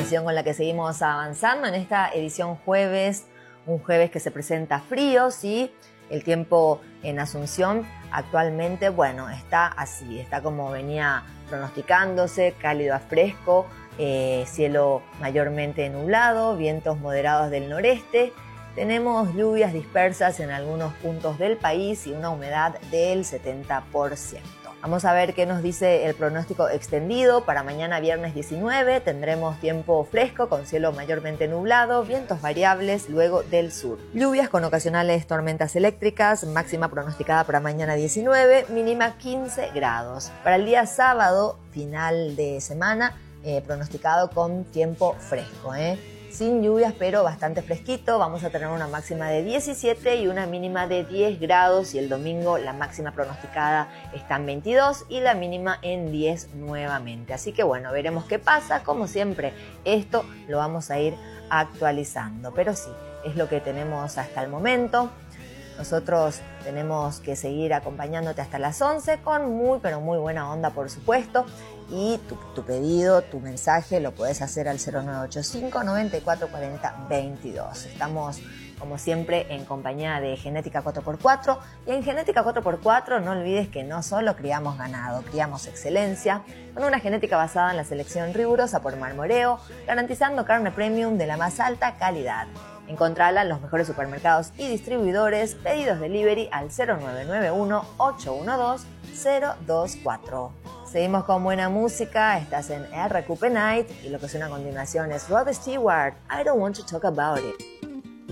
información con la que seguimos avanzando en esta edición jueves, un jueves que se presenta frío, ¿sí? El tiempo en Asunción actualmente, bueno, está así, está como venía pronosticándose, cálido a fresco, cielo mayormente nublado, vientos moderados del noreste. Tenemos lluvias dispersas en algunos puntos del país y una humedad del 70%. Vamos a ver qué nos dice el pronóstico extendido. Para mañana viernes 19 tendremos tiempo fresco con cielo mayormente nublado, vientos variables luego del sur. Lluvias con ocasionales tormentas eléctricas, máxima pronosticada para mañana 19, mínima 15 grados. Para el día sábado, final de semana, pronosticado con tiempo fresco, sin lluvias, pero bastante fresquito. Vamos a tener una máxima de 17 y una mínima de 10 grados. Y el domingo la máxima pronosticada está en 22 y la mínima en 10 nuevamente. Así que bueno, veremos qué pasa. Como siempre, esto lo vamos a ir actualizando. Pero sí, es lo que tenemos hasta el momento. Nosotros tenemos que seguir acompañándote hasta las 11 con muy, pero muy buena onda, por supuesto. Y tu pedido, tu mensaje, lo puedes hacer al 0985 94 40 22. Estamos, como siempre, en compañía de Genética 4x4. Y en Genética 4x4 no olvides que no solo criamos ganado, criamos excelencia, con una genética basada en la selección rigurosa por marmoreo, garantizando carne premium de la más alta calidad. Encontrala en los mejores supermercados y distribuidores. Pedidos delivery al 0991 812 024. Seguimos con buena música. Estás en RQP Night y lo que suena a continuación es Rod Stewart, I Don't Want to Talk About It.